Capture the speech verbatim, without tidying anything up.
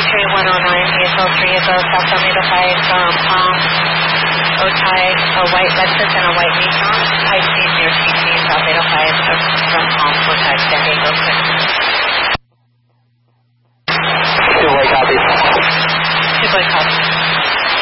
Entry one oh nine, vehicle three ago, South Alameda five from Palm, Otay, a white Lexus and a white Nissan, high speed near